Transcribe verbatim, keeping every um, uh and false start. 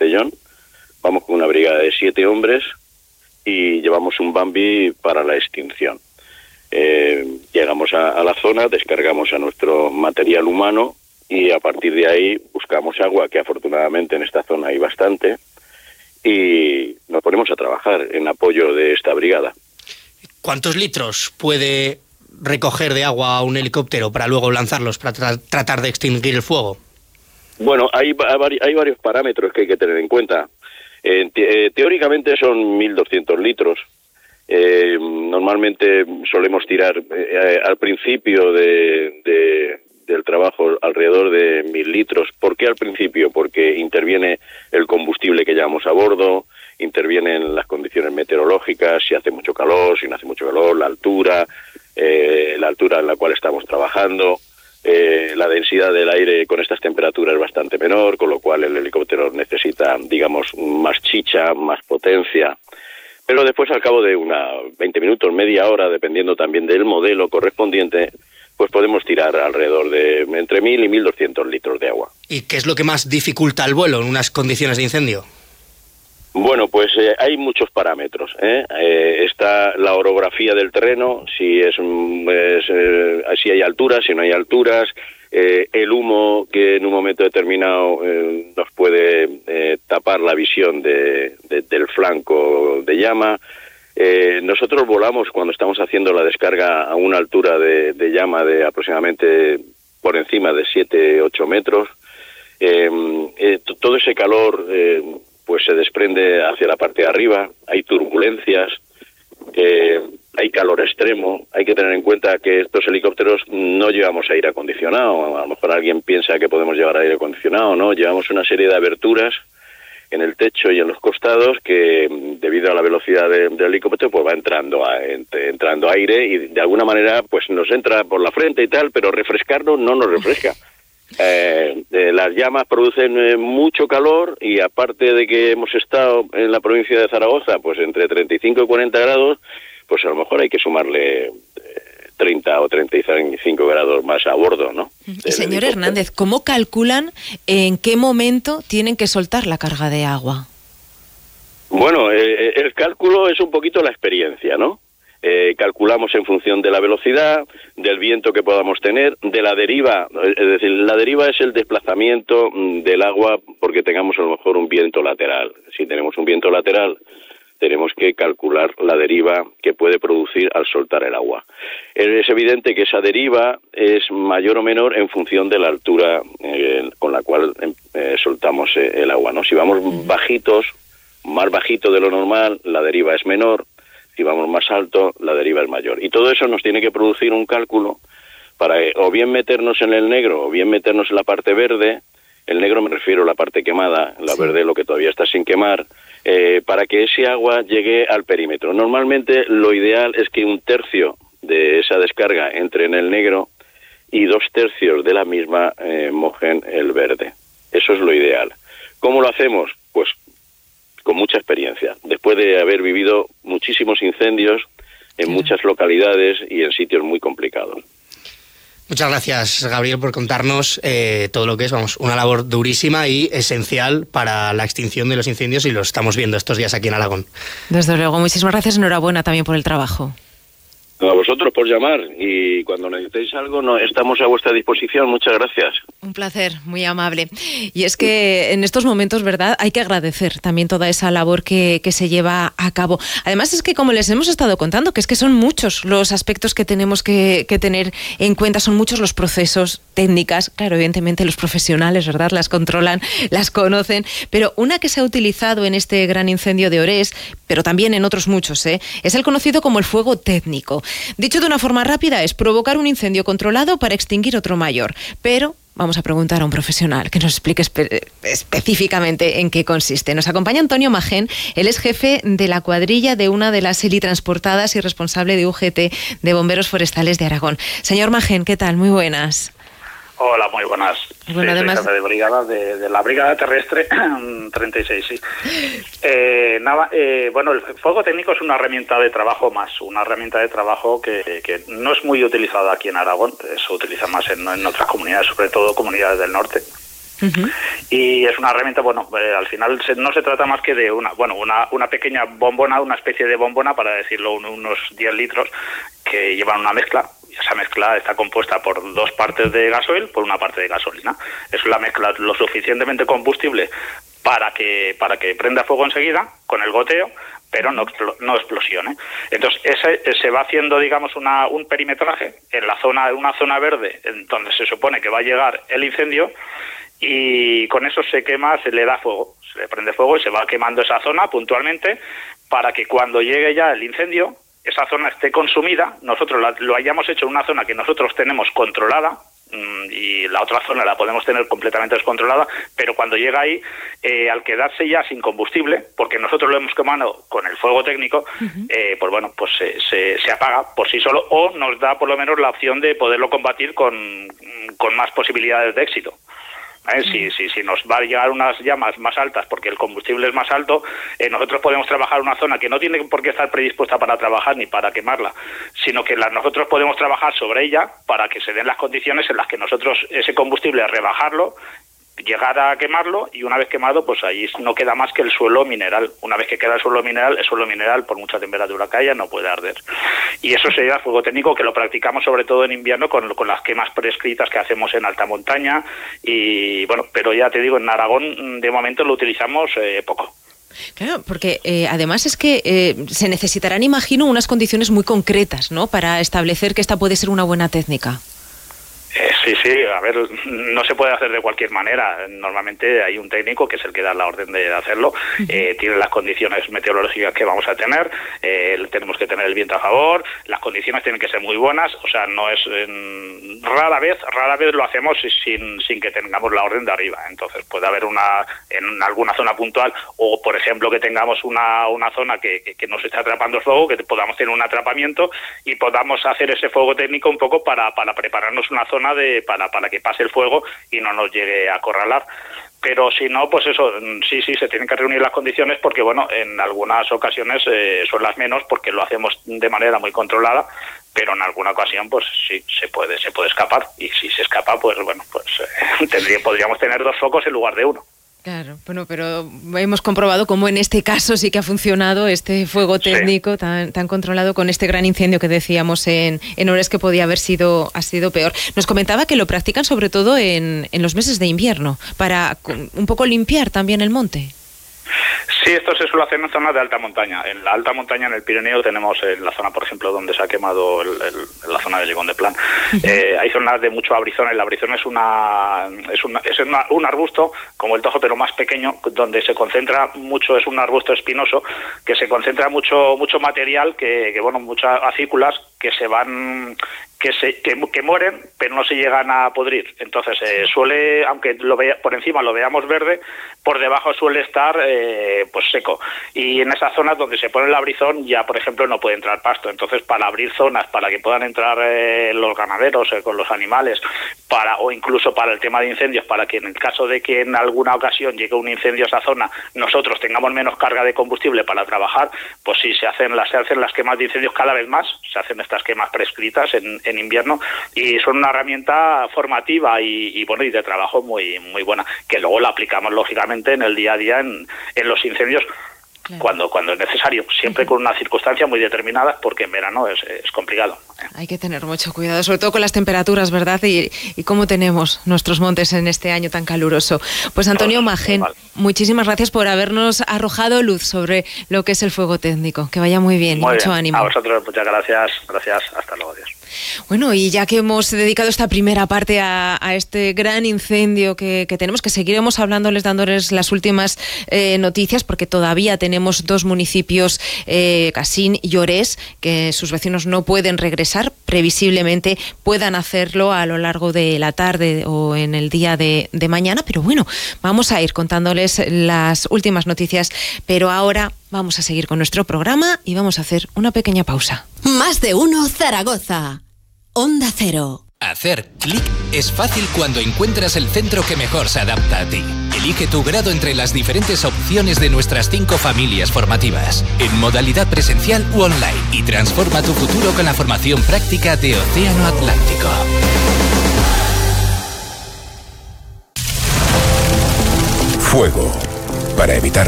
Castellón. Vamos con una brigada de siete hombres y llevamos un Bambi para la extinción. Eh, llegamos a, a la zona, descargamos a nuestro material humano y a partir de ahí buscamos agua, que afortunadamente en esta zona hay bastante, y nos ponemos a trabajar en apoyo de esta brigada. ¿Cuántos litros puede recoger de agua un helicóptero para luego lanzarlos para tra- tratar de extinguir el fuego? Bueno, hay, hay varios parámetros que hay que tener en cuenta. Eh, te, eh, teóricamente son mil doscientos litros. Eh, normalmente solemos tirar eh, al principio de, de, del trabajo alrededor de mil litros. ¿Por qué al principio? Porque interviene el combustible que llevamos a bordo, intervienen las condiciones meteorológicas, si hace mucho calor, si no hace mucho calor, la altura, eh, la altura en la cual estamos trabajando. Eh, la densidad del aire con estas temperaturas es bastante menor, con lo cual el helicóptero necesita, digamos, más chicha, más potencia. Pero después, al cabo de una veinte minutos, media hora, dependiendo también del modelo correspondiente, pues podemos tirar alrededor de entre mil y mil doscientos litros de agua. ¿Y qué es lo que más dificulta el vuelo en unas condiciones de incendio? Bueno, pues eh, hay muchos parámetros, ¿eh? Eh, está la orografía del terreno, si es, es eh, si hay alturas, si no hay alturas, eh, el humo que en un momento determinado eh, nos puede eh, tapar la visión de, de, del flanco de llama. Eh, nosotros volamos cuando estamos haciendo la descarga a una altura de, de llama de aproximadamente por encima de siete ocho metros. Eh, eh, todo ese calor eh, pues se desprende hacia la parte de arriba, hay turbulencias, eh, hay calor extremo. Hay que tener en cuenta que estos helicópteros no llevamos aire acondicionado. A lo mejor alguien piensa que podemos llevar aire acondicionado, ¿no? Llevamos una serie de aberturas en el techo y en los costados que, debido a la velocidad de, del helicóptero, pues va entrando a, entrando aire y de alguna manera pues nos entra por la frente y tal, pero refrescarnos no nos refresca. Eh, eh, las llamas producen eh, mucho calor y aparte de que hemos estado en la provincia de Zaragoza pues entre treinta y cinco y cuarenta grados, pues a lo mejor hay que sumarle eh, treinta o treinta y cinco grados más a bordo, ¿no? Y señor Hernández, ¿cómo calculan en qué momento tienen que soltar la carga de agua? Bueno, eh, el cálculo es un poquito la experiencia, ¿no? Eh, calculamos en función de la velocidad, del viento que podamos tener, de la deriva. Es decir, la deriva es el desplazamiento del agua porque tengamos a lo mejor un viento lateral. Si tenemos un viento lateral, tenemos que calcular la deriva que puede producir al soltar el agua. Es evidente que esa deriva es mayor o menor en función de la altura eh, con la cual eh, soltamos eh, el agua, ¿no? Si vamos bajitos, más bajito de lo normal, la deriva es menor. Si vamos más alto, la deriva es mayor. Y todo eso nos tiene que producir un cálculo para eh, o bien meternos en el negro o bien meternos en la parte verde. El negro me refiero a la parte quemada, la sí. Verde lo que todavía está sin quemar, eh, para que ese agua llegue al perímetro. Normalmente lo ideal es que un tercio de esa descarga entre en el negro y dos tercios de la misma eh, mojen el verde. Eso es lo ideal. ¿Cómo lo hacemos? Pues con mucha experiencia, después de haber vivido muchísimos incendios en sí. muchas localidades y en sitios muy complicados. Muchas gracias, Gabriel, por contarnos eh, todo lo que es, vamos, una labor durísima y esencial para la extinción de los incendios y lo estamos viendo estos días aquí en Aragón. Desde luego, muchísimas gracias, enhorabuena también por el trabajo. A vosotros por llamar y cuando necesitéis algo no, estamos a vuestra disposición. Muchas gracias. Un placer, muy amable. Y es que en estos momentos, ¿verdad?, hay que agradecer también toda esa labor que, que se lleva a cabo. Además es que, como les hemos estado contando, que es que son muchos los aspectos que tenemos que, que tener en cuenta, son muchos los procesos, técnicas, claro, evidentemente los profesionales, ¿verdad?, las controlan, las conocen, pero una que se ha utilizado en este gran incendio de Orés, pero también en otros muchos, ¿eh?, es el conocido como el fuego técnico. Dicho de una forma rápida, es provocar un incendio controlado para extinguir otro mayor. Pero vamos a preguntar a un profesional que nos explique espe- específicamente en qué consiste. Nos acompaña Antonio Magén, él es jefe de la cuadrilla de una de las helitransportadas y responsable de U G T de Bomberos Forestales de Aragón. Señor Magén, ¿qué tal? Muy buenas. Hola, muy buenas. Bueno, sí, además... soy jefe de brigada de, de la Brigada Terrestre treinta y seis, sí. Eh, nada, eh, bueno, el fuego técnico es una herramienta de trabajo más, una herramienta de trabajo que, que no es muy utilizada aquí en Aragón, se utiliza más en, en otras comunidades, sobre todo comunidades del norte. Uh-huh. Y es una herramienta, bueno, eh, al final se, no se trata más que de una, bueno, una, una pequeña bombona, una especie de bombona, para decirlo, un, unos diez litros, que llevan una mezcla. Y esa mezcla está compuesta por dos partes de gasoil, por una parte de gasolina. Es la mezcla lo suficientemente combustible para que para que prenda fuego enseguida con el goteo, pero no, no explosione. Entonces ese, se va haciendo, digamos, una, un perimetraje en la zona, una zona verde, en donde se supone que va a llegar el incendio, y con eso se quema, se le da fuego, se le prende fuego y se va quemando esa zona puntualmente, para que cuando llegue ya el incendio, esa zona esté consumida, nosotros la, lo hayamos hecho en una zona que nosotros tenemos controlada, y la otra zona la podemos tener completamente descontrolada, pero cuando llega ahí, eh, al quedarse ya sin combustible, porque nosotros lo hemos quemado con el fuego técnico, uh-huh. eh, pues bueno, pues se, se, se apaga por sí solo, o nos da por lo menos la opción de poderlo combatir con, con más posibilidades de éxito. ¿Eh? Si, si, si nos va a llegar unas llamas más altas porque el combustible es más alto, eh, nosotros podemos trabajar una zona que no tiene por qué estar predispuesta para trabajar ni para quemarla, sino que la, nosotros podemos trabajar sobre ella para que se den las condiciones en las que nosotros ese combustible rebajarlo, llegar a quemarlo, y una vez quemado, pues ahí no queda más que el suelo mineral. Una vez que queda el suelo mineral, el suelo mineral, por mucha temperatura que haya, no puede arder. Y eso sería el fuego técnico, que lo practicamos sobre todo en invierno con, con las quemas prescritas que hacemos en alta montaña. Y bueno, pero ya te digo, en Aragón de momento lo utilizamos eh, poco. Claro, porque eh, además es que eh, se necesitarán, imagino, unas condiciones muy concretas, ¿no?, para establecer que esta puede ser una buena técnica. Eh, sí, sí, a ver, no se puede hacer de cualquier manera. Normalmente hay un técnico que es el que da la orden de hacerlo, eh, tiene las condiciones meteorológicas que vamos a tener, eh, tenemos que tener el viento a favor, las condiciones tienen que ser muy buenas, o sea, no es eh, rara vez, rara vez lo hacemos sin, sin que tengamos la orden de arriba. Entonces puede haber una, en alguna zona puntual, o por ejemplo que tengamos una, una zona que, que, que nos esté atrapando el fuego, que podamos tener un atrapamiento y podamos hacer ese fuego técnico un poco para, para prepararnos una zona de para para que pase el fuego y no nos llegue a acorralar. Pero si no, pues eso, sí, sí, se tienen que reunir las condiciones, porque bueno, en algunas ocasiones eh, son las menos, porque lo hacemos de manera muy controlada, pero en alguna ocasión pues sí se puede se puede escapar, y si se escapa, pues bueno, pues eh, tendría, podríamos tener dos focos en lugar de uno. Claro, bueno, pero hemos comprobado cómo en este caso sí que ha funcionado este fuego técnico, sí, tan, tan controlado, con este gran incendio que decíamos en, en Ores, que podía haber sido, ha sido peor. Nos comentaba que lo practican sobre todo en, en los meses de invierno, para un poco limpiar también el monte. Sí, esto se suele hacer en zonas de alta montaña. En la alta montaña, en el Pirineo, tenemos en la zona, por ejemplo, donde se ha quemado el, el, la zona de Ligón de Plan. Uh-huh. Eh, hay zonas de mucho abrizón. El abrizón es una es, una, es una, un arbusto como el tojo, pero más pequeño, donde se concentra mucho, es un arbusto espinoso, que se concentra mucho mucho material, que, que bueno, muchas acículas que se van... que se que, que mueren, pero no se llegan a podrir. Entonces eh, suele, aunque lo vea, por encima lo veamos verde, por debajo suele estar eh, pues seco. Y en esas zonas donde se pone el abrizón, ya por ejemplo no puede entrar pasto. Entonces, para abrir zonas para que puedan entrar eh, los ganaderos eh, con los animales, para o incluso para el tema de incendios, para que en el caso de que en alguna ocasión llegue un incendio a esa zona, nosotros tengamos menos carga de combustible para trabajar, pues sí, se hacen las se hacen las quemas de incendios cada vez más, se hacen estas quemas prescritas en, en invierno, y son una herramienta formativa y, y bueno y de trabajo muy muy buena, que luego la aplicamos lógicamente en el día a día en, en los incendios. Claro. Cuando cuando es necesario, siempre con unas circunstancias muy determinadas, porque en verano es, es complicado. Hay que tener mucho cuidado, sobre todo con las temperaturas, ¿verdad? Y, y cómo tenemos nuestros montes en este año tan caluroso. Pues Antonio Magén, muchísimas gracias por habernos arrojado luz sobre lo que es el fuego técnico. Que vaya muy bien, muy y mucho bien. ánimo. A vosotros, muchas gracias. Gracias, hasta luego, adiós. Bueno, y ya que hemos dedicado esta primera parte a, a este gran incendio que, que tenemos, que seguiremos hablándoles, dándoles las últimas eh, noticias, porque todavía tenemos dos municipios, eh, Casín y Ores, que sus vecinos no pueden regresar, previsiblemente puedan hacerlo a lo largo de la tarde o en el día de, de mañana, pero bueno, vamos a ir contándoles las últimas noticias, pero ahora vamos a seguir con nuestro programa y vamos a hacer una pequeña pausa. Más de uno Zaragoza. Onda Cero. Hacer clic es fácil cuando encuentras el centro que mejor se adapta a ti. Elige tu grado entre las diferentes opciones de nuestras cinco familias formativas, en modalidad presencial u online, y transforma tu futuro con la formación práctica de Océano Atlántico. Fuego. Para evitar